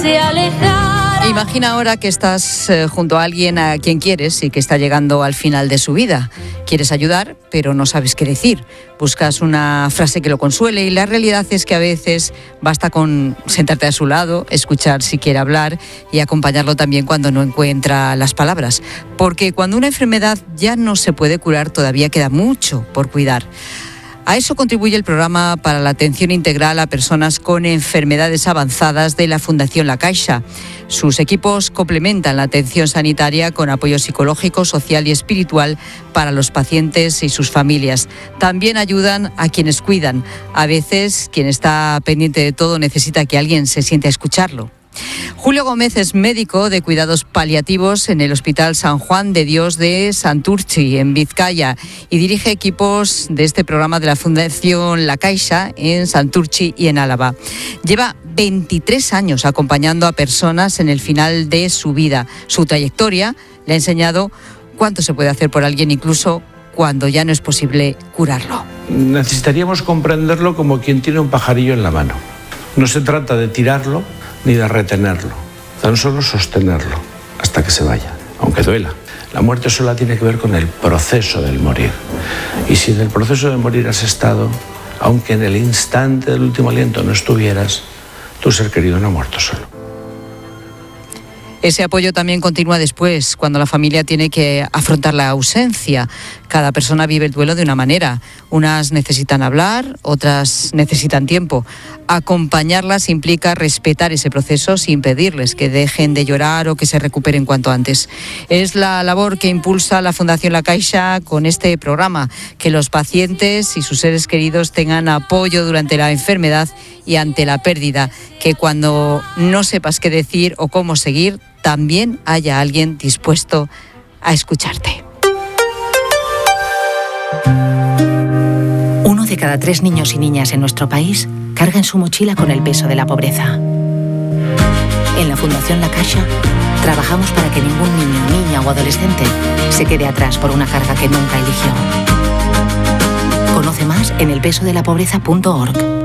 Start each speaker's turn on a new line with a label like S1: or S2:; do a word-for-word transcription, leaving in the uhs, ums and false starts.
S1: se alejará.
S2: Imagina ahora que estás eh, junto a alguien a quien quieres y que está llegando al final de su vida. Quieres ayudar, pero no sabes qué decir. Buscas una frase que lo consuele y la realidad es que a veces basta con sentarte a su lado, escuchar si quiere hablar y acompañarlo también cuando no encuentra las palabras. Porque cuando una enfermedad ya no se puede curar, todavía queda mucho por cuidar. A eso contribuye el programa para la atención integral a personas con enfermedades avanzadas de la Fundación La Caixa. Sus equipos complementan la atención sanitaria con apoyo psicológico, social y espiritual para los pacientes y sus familias. También ayudan a quienes cuidan. A veces, quien está pendiente de todo necesita que alguien se siente a escucharlo. Julio Gómez es médico de cuidados paliativos en el Hospital San Juan de Dios de Santurtzi, en Vizcaya, y dirige equipos de este programa de la Fundación La Caixa en Santurtzi y en Álava. Lleva veintitrés años acompañando a personas en el final de su vida. Su trayectoria le ha enseñado cuánto se puede hacer por alguien, incluso cuando ya no es posible curarlo.
S3: Necesitaríamos comprenderlo como quien tiene un pajarillo en la mano. No se trata de tirarlo ni de retenerlo, tan solo sostenerlo hasta que se vaya, aunque duela. La muerte sola tiene que ver con el proceso del morir. Y si en el proceso de morir has estado, aunque en el instante del último aliento no estuvieras, tu ser querido no ha muerto solo.
S2: Ese apoyo también continúa después, cuando la familia tiene que afrontar la ausencia. Cada persona vive el duelo de una manera. Unas necesitan hablar, otras necesitan tiempo. Acompañarlas implica respetar ese proceso sin pedirles que dejen de llorar o que se recuperen cuanto antes. Es la labor que impulsa la Fundación La Caixa con este programa, que los pacientes y sus seres queridos tengan apoyo durante la enfermedad y ante la pérdida, que cuando no sepas qué decir o cómo seguir, también haya alguien dispuesto a escucharte.
S4: Uno de cada tres niños y niñas en nuestro país carga en su mochila con el peso de la pobreza. En la Fundación La Caixa trabajamos para que ningún niño, niña o adolescente se quede atrás por una carga que nunca eligió. Conoce más en el peso de la pobreza punto org.